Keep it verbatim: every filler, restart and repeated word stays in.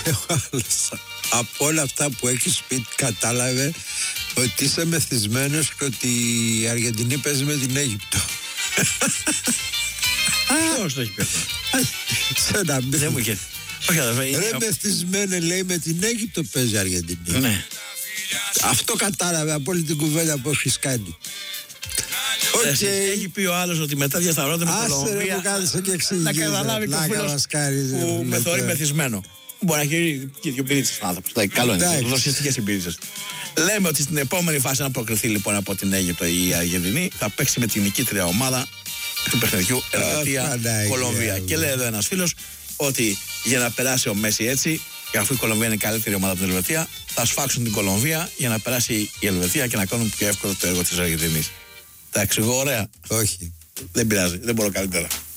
Από όλα αυτά που έχεις πει κατάλαβε ότι είσαι μεθυσμένος και ότι η Αργεντινή παίζει με την Αίγυπτο. Ποιος το έχει πει αυτό? Σε ένα μύθο. Δεν μου είχε. Όχι αδερφέ. Ρε μεθυσμένε, λέει, με την Αίγυπτο παίζει η Αργεντινή. Ναι. Αυτό κατάλαβε από όλη την κουβέντα που έχεις κάνει. Okay. Έχει πει ο άλλος ότι μετά διασταυρώνεται με Κολομβία. Να καταλάβει και ο φίλος που με θεωρεί μεθυσμένο. Μπορεί να έχει και δύο πυρίτσες άνθρωπος. Καλό είναι. Δοσιστικές συμπυρίτσες. Λέμε ότι στην επόμενη φάση, να προκριθεί λοιπόν από την Αίγυπτο η Αργεντινή, θα παίξει με την νικήτρια ομάδα του παιχνιδιού Ελβετία-Κολομβία. Και λέει εδώ ένας φίλος ότι για να περάσει ο Μέση έτσι, και αφού η Κολομβία είναι η καλύτερη ομάδα από την Ελβετία, θα σφάξουν την Κολομβία για να περάσει η Ελβετία και να κάνουν πιο εύκολο το έργο της Αργεντινής. Τα εξηγώ ωραία? Όχι. Δεν πειράζει, δεν μπορώ καλύτερα.